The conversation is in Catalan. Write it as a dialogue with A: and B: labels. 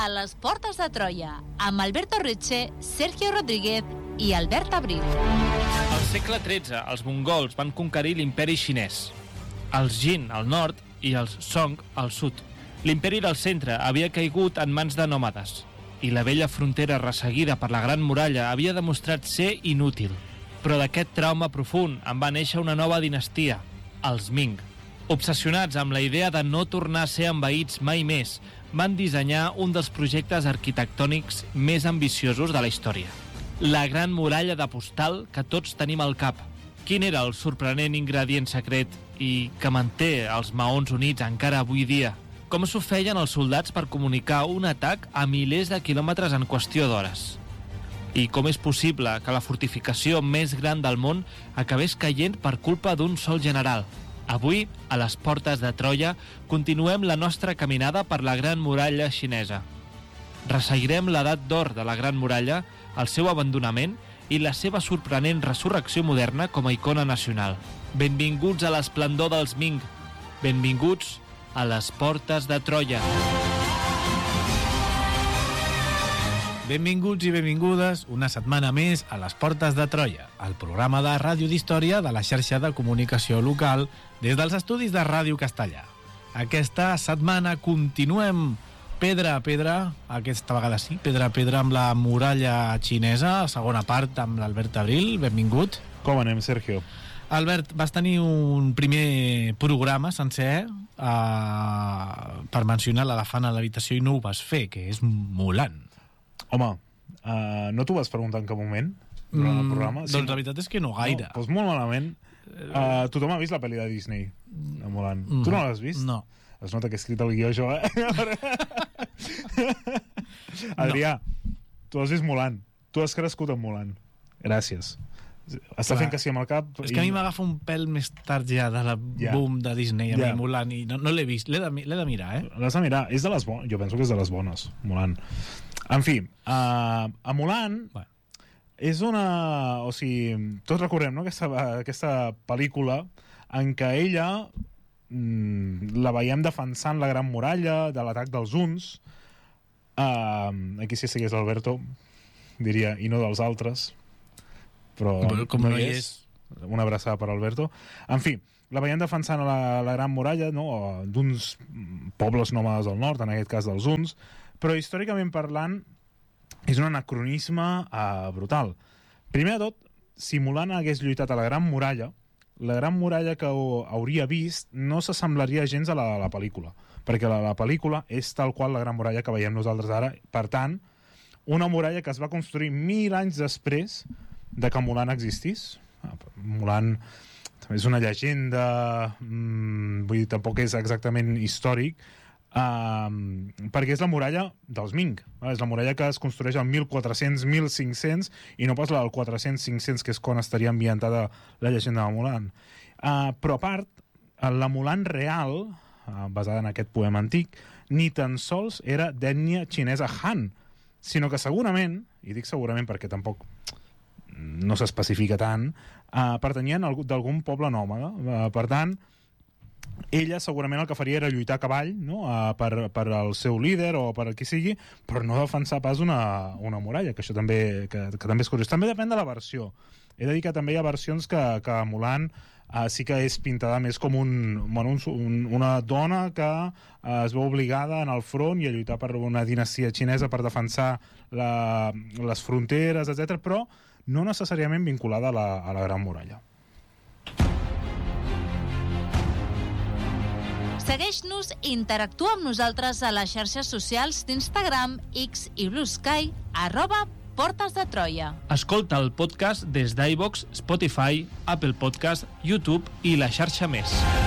A: a les Portes de Troia, amb Alberto Riche, Sergio Rodríguez i Albert Abril.
B: Al segle XIII, els mongols van conquerir l'imperi xinès. Els Jin al nord i els Song al sud. L'imperi del centre havia caigut en mans de nòmades i la vella frontera resseguida per la Gran Muralla havia demostrat ser inútil. Però d'aquest trauma profund en va néixer una nova dinastia, els Ming. Obsessionats amb la idea de no tornar a ser envaïts mai més, van dissenyar un dels projectes arquitectònics més ambiciosos de la història. La Gran Muralla de Postal que tots tenim al cap. Quin era el sorprenent ingredient secret i que manté els maons units encara avui dia? Com s'ho feien els soldats per comunicar un atac a milers de quilòmetres en qüestió d'hores? I com és possible que la fortificació més gran del món acabés caient per culpa d'un sol general? Avui, a les Portes de Troia, continuem la nostra caminada per la Gran Muralla xinesa. Resseguirem l'edat d'or de la Gran Muralla, el seu abandonament i la seva sorprenent resurrecció moderna com a icona nacional. Benvinguts a l'esplendor dels Ming. Benvinguts a les Portes de Troia.
C: Benvinguts i benvingudes una setmana més a les Portes de Troia, el programa de ràdio d'història de la xarxa de comunicació local des dels estudis de Ràdio Castellà. Aquesta setmana continuem pedra a pedra, aquesta vegada sí, pedra a pedra amb la muralla xinesa, segona part amb l'Albert Abril. Benvingut.
D: Com anem, Sergio?
C: Albert, vas tenir un primer programa sencer per mencionar l'elefant a l'habitació i no ho vas fer, que és Mulan.
D: Home, no t'ho vas preguntar en cap moment durant el programa?
C: Doncs la veritat és que no gaire.
D: No, doncs molt malament. Tothom ha vist la pel·li de Disney, de Mulan. Tu no l'has vist?
C: No.
D: Es nota que he escrit el guió, això, Adrià, tu has vist Mulan. Tu has crescut amb Mulan. Gràcies. Està fent que sí amb el cap.
C: És que a mi m'agafa un pèl més tard ja de la boom de Disney amb Mulan i no l'he vist. L'he de mirar,
D: L'has de mirar. És de les bones. Jo penso que és de les bones, Mulan. En fi, a Mulan és una... O sigui, tots recordem, no?, aquesta pel·lícula en què ella la veiem defensant la Gran Muralla de l'atac dels Huns. Aquí si estigués l'Alberto diria, i no dels altres, però
C: com no hi és.
D: Una abraçada per Alberto. En fi, la veiem defensant la Gran Muralla, no?, d'uns pobles nòmades del nord, en aquest cas dels Huns, però històricament parlant és un anacronisme brutal. Primer de tot, si Mulan hagués lluitat a la Gran Muralla que hauria vist no s'assemblaria gens a la pel·lícula, perquè la pel·lícula és tal qual la Gran Muralla que veiem nosaltres ara. Per tant, una muralla que es va construir 1000 anys després de que Mulan existís. Mulan és una llegenda, vull dir, tampoc és exactament històric, perquè és la muralla dels Ming, és la muralla que es construeix al 1400, 1500 i no pas la del 400-500, que és quan estaria ambientada la llegenda de Mulan. Però a part, la Mulan real, basada en aquest poema antic, ni tan sols era d'ètnia xinesa Han, sinó que segurament, i dic segurament perquè tampoc no s'especifica tant, pertanyien d'algun poble nòmada. Per tant, ella segurament el que faria era lluitar a cavall, no?, per al seu líder o per al qui sigui, però no defensar pas una muralla, que això també, que també és curiós. També depèn de la versió. He de dir que també hi ha versions que Mulan sí que és pintada més com una dona que es veu obligada en el front i a lluitar per una dinastia xinesa per defensar les fronteres, etc., però no necessàriament vinculada a la Gran Muralla.
A: Segueix-nos i interactua amb nosaltres a les xarxes socials d'Instagram, X i Blue Sky, @Portes de Troia.
B: Escolta el podcast des d'iVoox, Spotify, Apple Podcast, YouTube i la xarxa més.